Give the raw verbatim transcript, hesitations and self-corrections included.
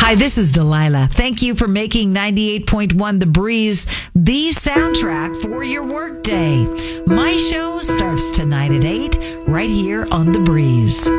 Hi, this is Delilah. Thank you for making ninety-eight point one The Breeze the soundtrack for your workday. My show starts tonight at eight right here on The Breeze.